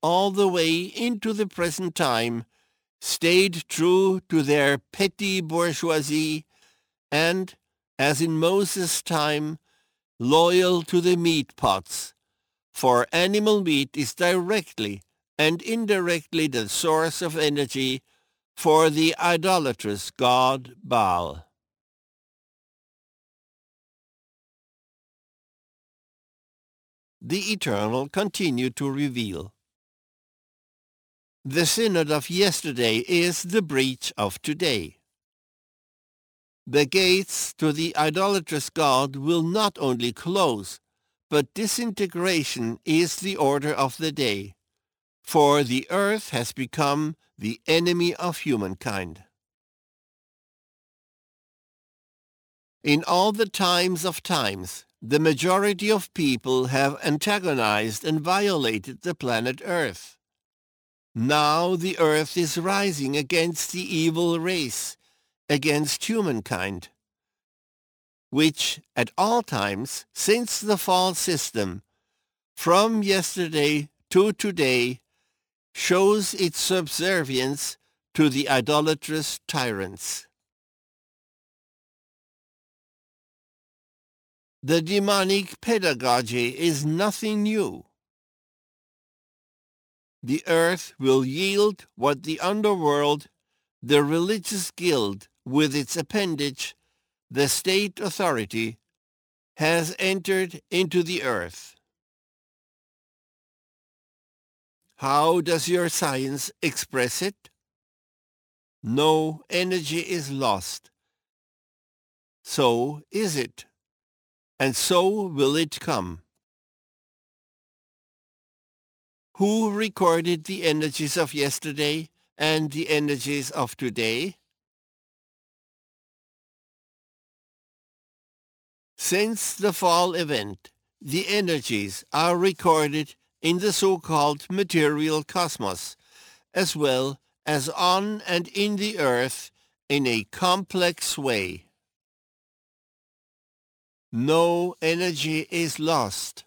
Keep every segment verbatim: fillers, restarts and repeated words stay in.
all the way into the present time, stayed true to their petty bourgeoisie and, as in Moses' time, loyal to the meat pots, for animal meat is directly and indirectly the source of energy for the idolatrous god Baal. The Eternal continued to reveal. The synod of yesterday is the breach of today. The gates to the idolatrous god will not only close, but disintegration is the order of the day, for the earth has become the enemy of humankind. In all the times of times, the majority of people have antagonized and violated the planet Earth. Now the earth is rising against the evil race, against humankind, which at all times since the fall system, from yesterday to today, shows its subservience to the idolatrous tyrants. The demonic pedagogy is nothing new. The earth will yield what the underworld, the religious guild with its appendage, the state authority, has entered into the earth. How does your science express it? No energy is lost. So is it, and so will it come. Who recorded the energies of yesterday and the energies of today? Since the fall event, the energies are recorded in the so-called material cosmos, as well as on and in the earth in a complex way. No energy is lost.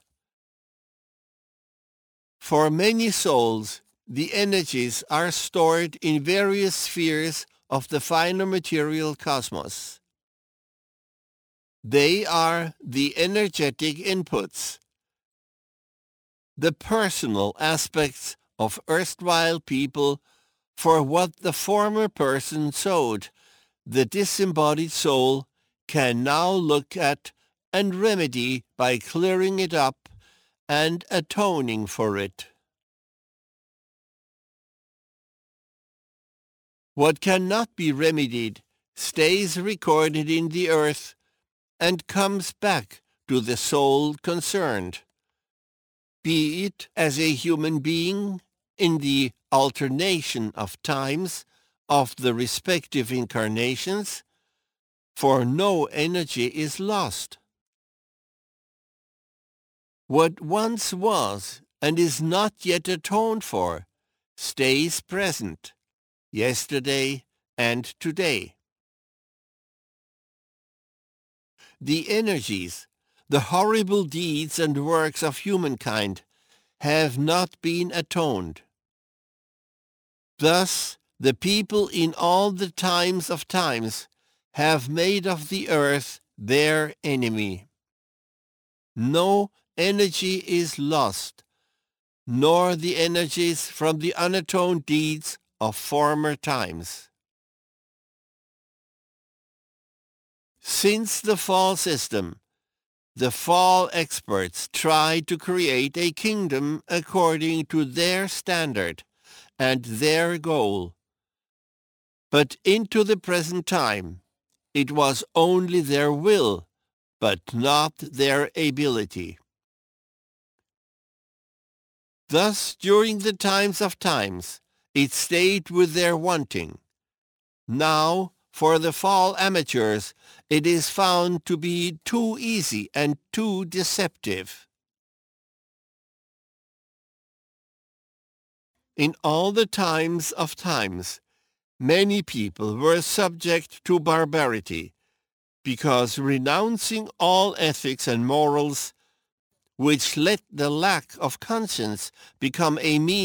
For many souls, the energies are stored in various spheres of the finer material cosmos. They are the energetic inputs, the personal aspects of erstwhile people for what the former person sowed. The disembodied soul can now look at and remedy by clearing it up and atoning for it. What cannot be remedied stays recorded in the earth and comes back to the soul concerned, be it as a human being in the alternation of times of the respective incarnations, for no energy is lost. What once was and is not yet atoned for stays present, yesterday and today. The energies, the horrible deeds and works of humankind have not been atoned. Thus, the people in all the times of times have made of the earth their enemy. No energy is lost, nor the energies from the unatoned deeds of former times. Since the fall system, the fall experts tried to create a kingdom according to their standard and their goal. But into the present time, it was only their will, but not their ability. Thus, during the times of times, it stayed with their wanting. Now, for the fall amateurs, it is found to be too easy and too deceptive. In all the times of times, many people were subject to barbarity, because renouncing all ethics and morals, which let the lack of conscience become a means